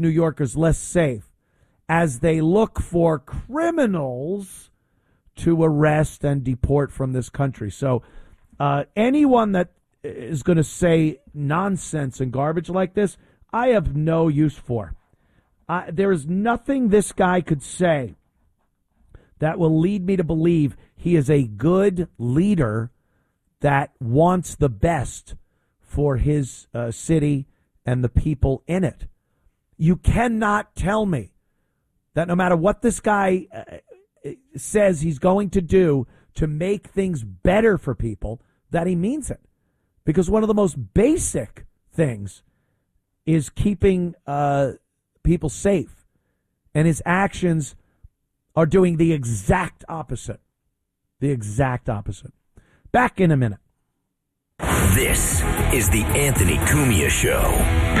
New Yorkers less safe as they look for criminals to arrest and deport from this country. So anyone that is going to say nonsense and garbage like this, I have no use for. There is nothing this guy could say that will lead me to believe he is a good leader that wants the best for his city and the people in it. You cannot tell me that no matter what this guy says he's going to do to make things better for people, that he means it. Because one of the most basic things is keeping people safe. And his actions are doing the exact opposite. The exact opposite. Back in a minute. This is the Anthony Cumia Show.